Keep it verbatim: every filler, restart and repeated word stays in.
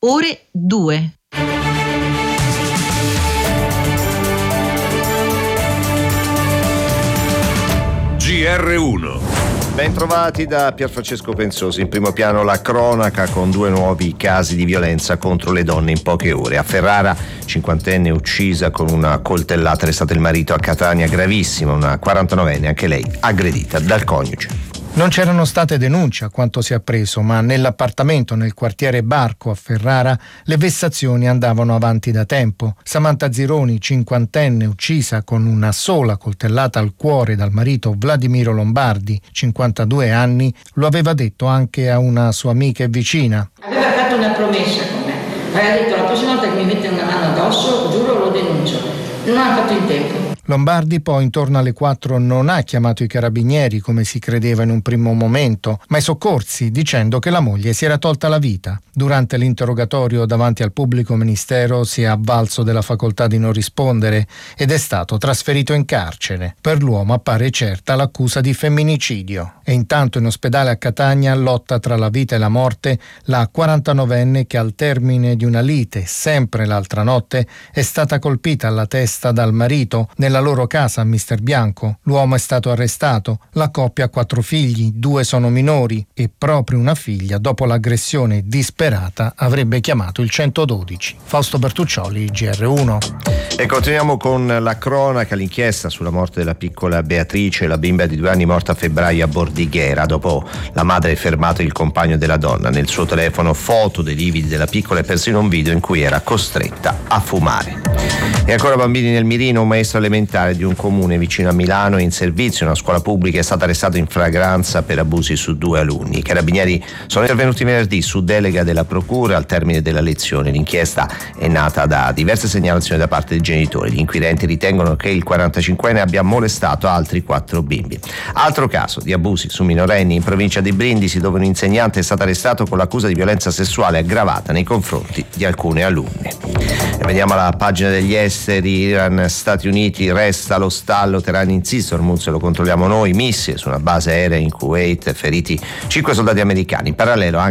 ore due. G R uno. Bentrovati da Pierfrancesco Pensosi. In primo piano la cronaca con due nuovi casi di violenza contro le donne in poche ore. A Ferrara, cinquantenne uccisa con una coltellata, è stato il marito. A Catania, gravissima, una quarantanovenne, anche lei aggredita dal coniuge. Non c'erano state denunce a quanto si è appreso, ma nell'appartamento nel quartiere Barco a Ferrara le vessazioni andavano avanti da tempo. Samantha Zironi, cinquantenne, uccisa con una sola coltellata al cuore dal marito Vladimiro Lombardi, cinquantadue anni, lo aveva detto anche a una sua amica e vicina. Aveva fatto una promessa con me, aveva detto: la prossima volta che mi mette una mano addosso, giuro, lo denuncio. Non ha fatto in tempo. Lombardi poi intorno alle quattro non ha chiamato i carabinieri come si credeva in un primo momento, ma i soccorsi, dicendo che la moglie si era tolta la vita. Durante l'interrogatorio davanti al pubblico ministero si è avvalso della facoltà di non rispondere ed è stato trasferito in carcere. Per l'uomo appare certa l'accusa di femminicidio. E intanto in ospedale a Catania lotta tra la vita e la morte la quarantanovenne che al termine di una lite, sempre l'altra notte, è stata colpita alla testa dal marito nella Nella loro casa a Mister Bianco. L'uomo è stato arrestato. La coppia ha quattro figli, due sono minori e proprio una figlia, dopo l'aggressione disperata, avrebbe chiamato il centododici. Fausto Bertuccioli, G R uno. E continuiamo con la cronaca, l'inchiesta sulla morte della piccola Beatrice, la bimba di due anni morta a febbraio a Bordighera. Dopo la madre ha fermato il compagno della donna. Nel suo telefono foto dei lividi della piccola e persino un video in cui era costretta a fumare. E ancora bambini nel mirino, un maestro elementare di un comune vicino a Milano in servizio in una scuola pubblica è stato arrestato in flagranza per abusi su due alunni. I carabinieri sono intervenuti venerdì su delega della procura al termine della lezione. L'inchiesta è nata da diverse segnalazioni da parte dei genitori. Gli inquirenti ritengono che il quarantacinquenne abbia molestato altri quattro bimbi. Altro caso di abusi su minorenni in provincia di Brindisi, dove un insegnante è stato arrestato con l'accusa di violenza sessuale aggravata nei confronti di alcune alunne. E vediamo la pagina degli esteri. Iran, Stati Uniti, resta lo stallo, Teheran insiste, Hormuz lo controlliamo noi, missili su una base aerea in Kuwait, feriti cinque soldati americani. In parallelo anche